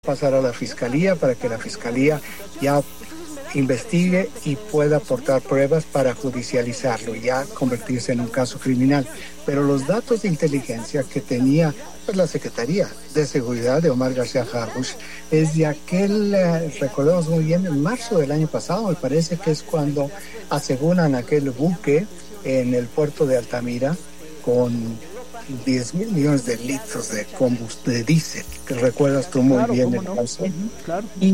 pasar a la fiscalía para que la fiscalía ya investigue y pueda aportar pruebas para judicializarlo y ya convertirse en un caso criminal. Pero los datos de inteligencia que tenía la Secretaría de Seguridad de Omar García Harfuch es de aquel, recordemos muy bien, en marzo del año pasado, me parece que es cuando aseguran aquel buque en el puerto de Altamira con 10,000 millones de litros de combustible, de diésel, que recuerdas tú muy bien el caso. Claro. Y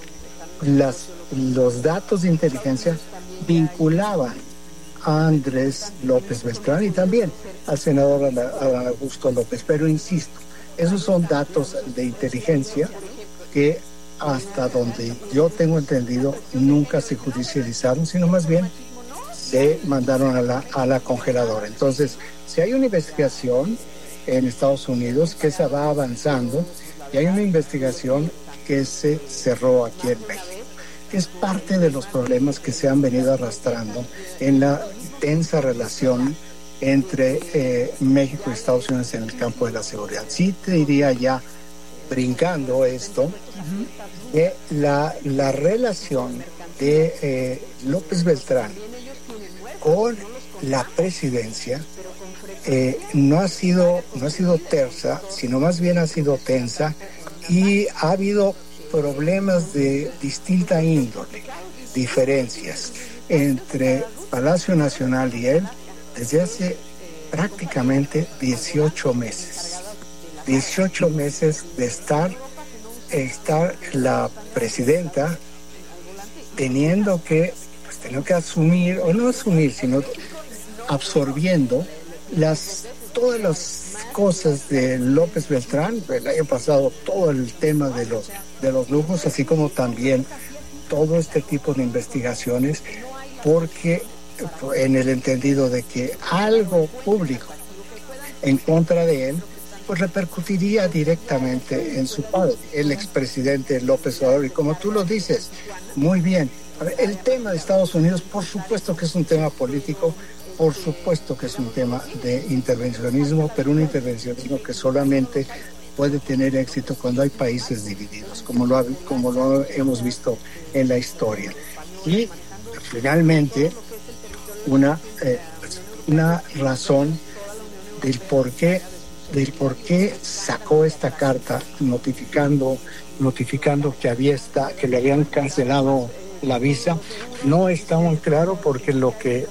los datos de inteligencia vinculaban a Andrés López Beltrán y también al senador Adán Augusto López. Pero insisto, esos son datos de inteligencia que hasta donde yo tengo entendido nunca se judicializaron, sino más bien se mandaron a la congeladora. Entonces, si hay una investigación en Estados Unidos que se va avanzando y hay una investigación que se cerró aquí en México, que es parte de los problemas que se han venido arrastrando en la tensa relación entre México y Estados Unidos en el campo de la seguridad. Sí te diría ya, brincando esto, que la relación de López Beltrán con la presidencia no ha sido tersa, sino más bien ha sido tensa, y ha habido problemas de distinta índole, diferencias entre Palacio Nacional y él desde hace prácticamente 18 meses. 18 meses de estar la presidenta teniendo que asumir, o no asumir, sino absorbiendo todas las cosas de López Beltrán. El año pasado todo el tema de los lujos, así como también todo este tipo de investigaciones, porque en el entendido de que algo público en contra de él pues repercutiría directamente en su padre, el expresidente López Obrador. Y como tú lo dices muy bien, el tema de Estados Unidos, por supuesto que es un tema político, por supuesto que es un tema de intervencionismo, pero un intervencionismo que solamente puede tener éxito cuando hay países divididos, como lo hemos visto en la historia. Y finalmente, una razón del por qué sacó esta carta notificando que le habían cancelado la visa, no está muy claro, porque lo que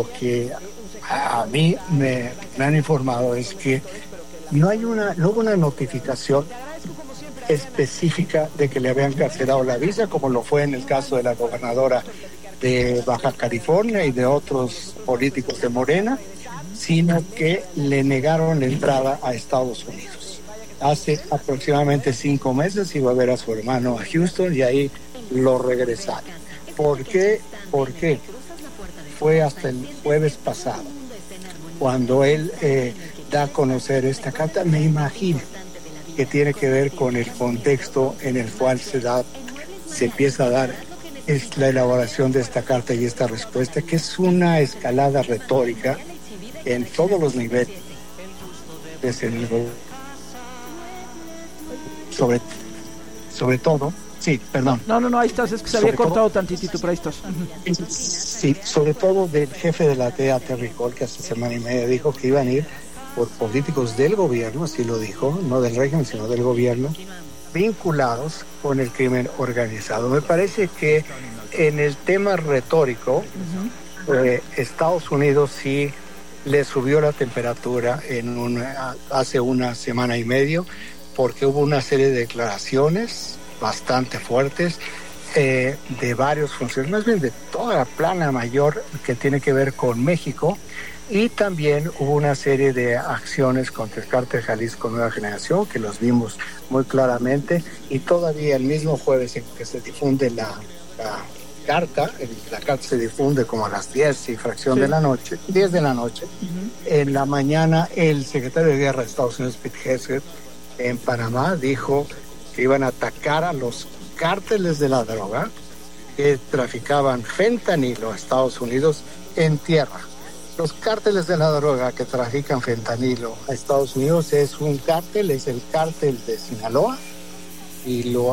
a mí me han informado es que no hubo una notificación específica de que le habían cancelado la visa, como lo fue en el caso de la gobernadora de Baja California y de otros políticos de Morena, sino que le negaron la entrada a Estados Unidos. Hace aproximadamente 5 meses iba a ver a su hermano a Houston y ahí lo regresaron. ¿Por qué? Porque fue hasta el jueves pasado cuando él da a conocer esta carta. Me imagino que tiene que ver con el contexto en el cual se empieza a dar la elaboración de esta carta y esta respuesta, que es una escalada retórica en todos los niveles, desde el nivel, sobre todo. Sí, perdón. No, ahí estás, es que se había cortado tantitito, pero ahí estás. Sí, sobre todo del jefe de la DEA, Terry Hall, que hace semana y media dijo que iban a ir por políticos del gobierno, así lo dijo, no del régimen, sino del gobierno, vinculados con el crimen organizado. Me parece que en el tema retórico, Estados Unidos sí le subió la temperatura hace una semana y media, porque hubo una serie de declaraciones bastante fuertes de varios funcionarios, más bien de toda la plana mayor que tiene que ver con México, y también hubo una serie de acciones contra el Cártel Jalisco Nueva Generación, que los vimos muy claramente, y todavía el mismo jueves en que se difunde la carta se difunde como a las 10 y fracción de la noche, 10 de la noche. En la mañana, el secretario de Guerra de Estados Unidos, Pete Hegseth, en Panamá, dijo que iban a atacar a los cárteles de la droga que traficaban fentanilo a Estados Unidos en tierra. Los cárteles de la droga que trafican fentanilo a Estados Unidos es el cártel de Sinaloa, y lo